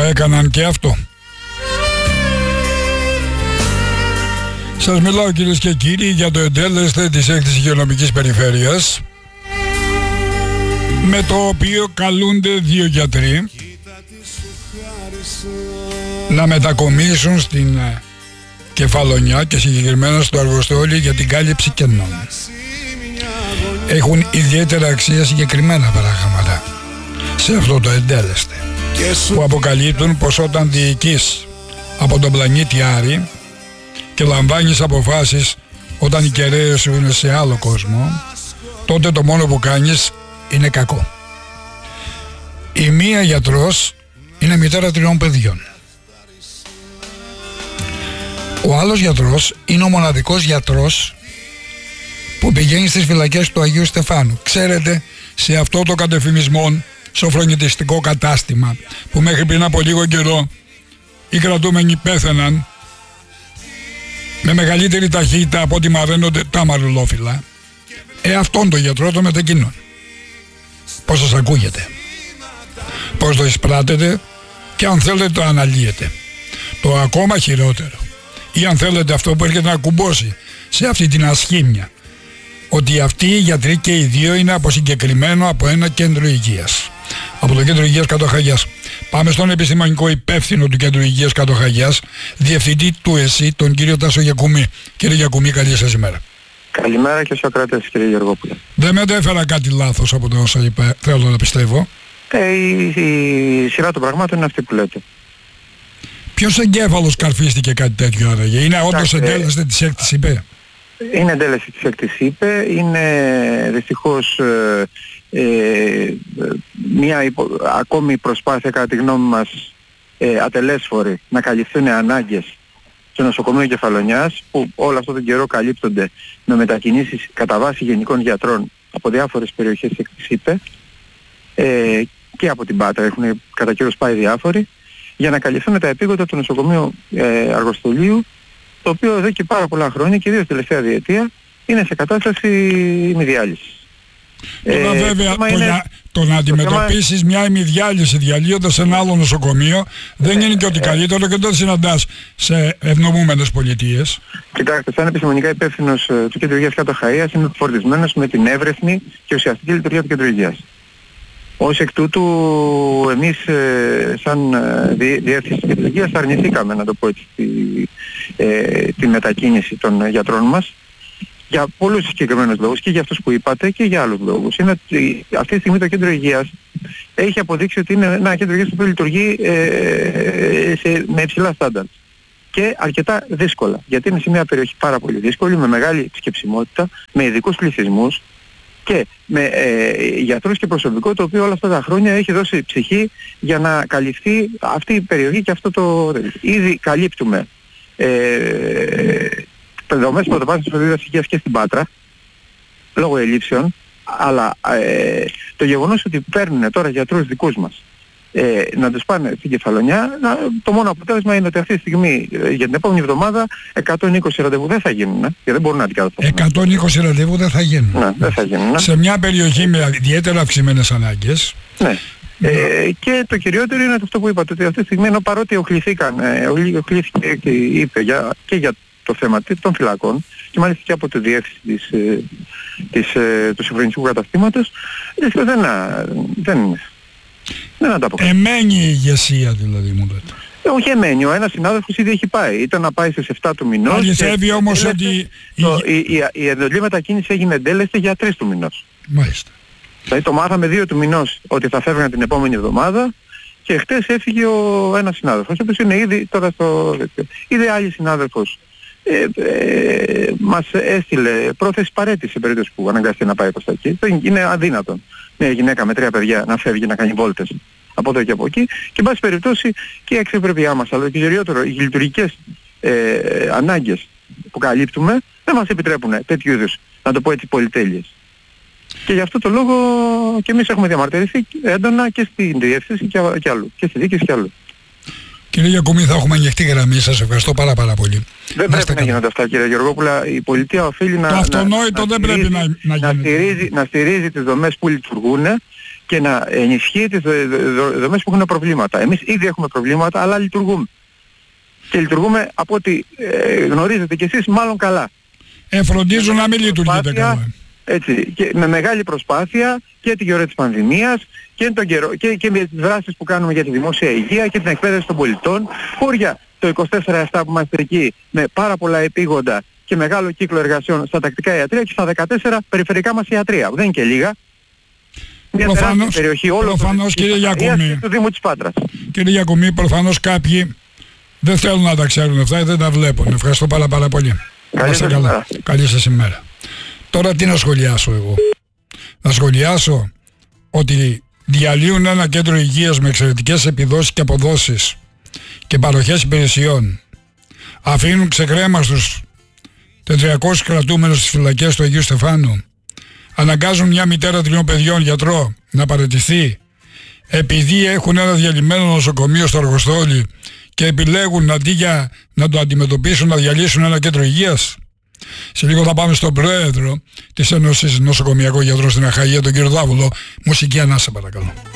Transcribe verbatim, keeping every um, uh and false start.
έκαναν και αυτό. Σας μιλάω κυρίες και κύριοι για το εντέλεσθε της έκτης υγειονομικής περιφέρειας, με το οποίο καλούνται δύο γιατροί να μετακομίσουν στην Κεφαλονιά και συγκεκριμένα στο Αργοστόλι για την κάλυψη κενών. Έχουν ιδιαίτερα αξία συγκεκριμένα πράγματα σε αυτό το εντέλεσθε, που αποκαλύπτουν πως όταν διοικείς από τον πλανήτη Άρη και λαμβάνεις αποφάσεις όταν οι κεραίες σου είναι σε άλλο κόσμο, τότε το μόνο που κάνεις είναι κακό. Η μία γιατρός είναι μητέρα τριών παιδιών. Ο άλλος γιατρός είναι ο μοναδικός γιατρός που πηγαίνει στις φυλακές του Αγίου Στεφάνου. Ξέρετε, σε αυτό το κατεφημισμόν σοφρονητιστικό κατάστημα που μέχρι πριν από λίγο καιρό οι κρατούμενοι πέθαιναν με μεγαλύτερη ταχύτητα από ό,τι μαραίνονται τα μαρουλόφυλλα, ε αυτόν τον γιατρό το μετακινούν. Πώς σας ακούγεται, πώς το εισπράτετε και αν θέλετε το αναλύετε. Το ακόμα χειρότερο, ή αν θέλετε αυτό που έρχεται να κουμπώσει σε αυτή την ασχήμια, ότι αυτοί οι γιατροί και οι δύο είναι αποσυγκεκριμένο από ένα κέντρο υγείας, από το κέντρο υγείας Κάτω Χαγιάς. Πάμε στον επιστημονικό υπεύθυνο του κέντρου υγείας Κάτω Χαγιάς, διευθυντή του ΕΣΥ, τον κύριο Τάσο Γιακουμή. Κύριε Γιακουμή, καλή σας ημέρα. Καλημέρα και Σοκράτες, κύριε Γεωργόπουλε. Δεν μετέφερα κάτι λάθος από το όσα είπα, θέλω να πιστεύω. Ε, η, η σειρά των πραγμάτων είναι αυτή που λέτε. Ποιος εγκέφαλος καρφίστηκε κάτι τέτοιο άραγε? Είναι όντως εντέλεσθε της έκτης ΥΠΕ? Είναι εντέλεση της έκτης ΥΠΕ, είναι δυστυχώς ε, ε, μια υπο, ακόμη προσπάθεια κατά τη γνώμη μας ε, ατελέσφορη να καλυφθούν ανάγκες στο νοσοκομείο Κεφαλονιάς, που όλο αυτό τον καιρό καλύπτονται με μετακινήσεις κατά βάση γενικών γιατρών από διάφορες περιοχές της έκτης ΥΠΕ ε, και από την Πάτρα έχουν κατά καιρός πάει διάφοροι, για να καλυφθούν τα επίγοντα του νοσοκομείου ε, Αργοστολίου, το οποίο εδώ και πάρα πολλά χρόνια και ιδίως τελευταία διετία είναι σε κατάσταση ημιδιάλυσης. Τώρα ε, βέβαια το, είναι, για, το να αντιμετωπίσεις θέμα... μια ημιδιάλυση διαλύοντας σε ένα άλλο νοσοκομείο δεν ε, είναι και ότι ε, καλύτερο και δεν συναντάς σε ευνομούμενες πολιτείες. Κοιτάξτε, σαν επιστημονικά υπεύθυνος ε, του Κέντρου Υγείας Κάτω Χαΐας είμαι φορτισμένος με την εύρεθμη και ουσιαστική λειτουργία του Κέντρου Υγείας. Ως εκ τούτου εμείς ε, σαν ε, διεύθυνση της Κέντρου Υγείας αρνηθήκαμε, να το πω έτσι, τη, ε, τη μετακίνηση των γιατρών μας για πολλούς συγκεκριμένους λόγους, και για αυτούς που είπατε και για άλλους λόγους. Είναι ότι αυτή τη στιγμή το Κέντρο Υγείας έχει αποδείξει ότι είναι ένα κέντρο υγείας που λειτουργεί ε, σε, με υψηλά στάνταρ και αρκετά δύσκολα, γιατί είναι σε μια περιοχή πάρα πολύ δύσκολη, με μεγάλη επισκεψιμότητα, με ειδικούς πληθυσμούς και με ε, γιατρούς και προσωπικό, το οποίο όλα αυτά τα χρόνια έχει δώσει ψυχή για να καλυφθεί αυτή η περιοχή και αυτό το... Ήδη καλύπτουμε ε, δομές πρωτοπάθησης φροντίδας υγείας και στην Πάτρα, λόγω ελλείψεων, αλλά ε, το γεγονός ότι παίρνουν τώρα γιατρούς δικούς μας ε, να τους πάνε στην Κεφαλονιά, να, το μόνο αποτέλεσμα είναι ότι αυτή τη στιγμή ε, για την επόμενη εβδομάδα εκατόν είκοσι ραντεβού δεν θα γίνουν, ε, και δεν μπορούν να αντικατασταθούν. εκατόν είκοσι ραντεβού δεν θα γίνουν. Ναι, δεν θα γίνουν. Ναι. Σε μια περιοχή με ιδιαίτερα αυξημένες ανάγκες. Ναι. Ε, και το κυριότερο είναι αυτό που είπατε, ότι αυτή τη στιγμή, ενώ παρότι οχληθήκαν, ε, οχλήθηκε και είπε για, και για το θέμα των φυλακών και μάλιστα και από τη διεύθυνση της, ε, της, ε, του συμφωνητικού καταστήματος, ε, δεν, δεν, δεν ανταποκριθεί. Εμένει η ηγεσία δηλαδή, μου λέτε. Ε, όχι εμένει, ο ένας συνάδελφος ήδη έχει πάει, ήταν να πάει στις εφτά του μηνός. Αληθεύει όμως ότι... Το, η, η, η εντολή μετακίνηση έγινε εντέλεστη για τρεις του μηνός. Μάλιστα. Δηλαδή το μάθαμε δύο του μηνός ότι θα φεύγαν την επόμενη εβδομάδα και χτες έφυγε ο ένας συνάδελφος, ο οποίος είναι ήδη τώρα στο... Ήδη άλλη συνάδελφος ε, ε, μας έστειλε πρόθεση παρέτηση σε περίπτωση που αναγκάστηκε να πάει προς τα εκεί. Είναι αδύνατον μια γυναίκα με τρία παιδιά να φεύγει να κάνει βόλτες από εδώ και από εκεί, και εν πάση περιπτώσει και η αξιοπρέπειά μας, αλλά και γεριότερο οι λειτουργικές ε, ανάγκες που καλύπτουμε δεν μας επιτρέπουν τέτοιου είδους, να το πω έτσι, πολυτέλειες. Και γι' αυτό το λόγο και εμείς έχουμε διαμαρτυρηθεί έντονα και στην διεύθυνση και, και αλλού, και στη δίκηση και αλλού. Κύριε Γιακουμή, θα έχουμε ανοιχτή γραμμή, σας ευχαριστώ πάρα πάρα πολύ. Δεν να πρέπει να γίνονται αυτά, κύριε Γεωργόπουλα. Η πολιτεία οφείλει να, το αυτονόητο να, δεν να, πρέπει στηρίζει, να, να, να, στηρίζει, να στηρίζει τις δομές που λειτουργούν και να ενισχύει τις δομές που έχουν προβλήματα. Εμείς ήδη έχουμε προβλήματα, αλλά λειτουργούμε. Και λειτουργούμε από ό,τι ε, γνωρίζετε κι εσείς μάλλον καλά. Ε, φροντίζουν να μην λειτουργείτε καλά. Έτσι, και με μεγάλη προσπάθεια και την καιρό της πανδημίας και, τον καιρό, και, και με τις δράσεις που κάνουμε για τη δημόσια υγεία και την εκπαίδευση των πολιτών. Χώρια το είκοσι τέσσερα επτά που είμαστε εκεί με πάρα πολλά επίγοντα και μεγάλο κύκλο εργασιών στα τακτικά ιατρεία και στα δεκατέσσερα περιφερικά μας ιατρεία, που δεν είναι και λίγα. Μια τεράστια περιοχή όλο του Δήμου της Πάτρας. Κύριε Γιακουμί, προφανώς κάποιοι δεν θέλουν να τα ξέρουν αυτά ή δεν τα βλέπουν. Ευχαριστώ πάρα, πάρα πολύ. Καλή σας ημέρα. Καλή σας ημέρα. Τώρα τι να σχολιάσω εγώ. Να σχολιάσω ότι διαλύουν ένα κέντρο υγείας με εξαιρετικές επιδόσεις και αποδόσεις και παροχές υπηρεσιών. Αφήνουν ξεκρέμαστους τετρακόσιους κρατούμενους στις φυλακές του Αγίου Στεφάνου. Αναγκάζουν μια μητέρα τριών παιδιών γιατρό να παραιτηθεί επειδή έχουν ένα διαλυμένο νοσοκομείο στο Αργοστόλι και επιλέγουν αντί για να το αντιμετωπίσουν να διαλύσουν ένα κέντρο υγείας. Σε λίγο θα πάμε στον πρόεδρο της Ένωσης Νοσοκομιακών Γιατρών στην Αχαΐα, τον κύριο Δάβουλο. Μουσική ανάσα παρακαλώ.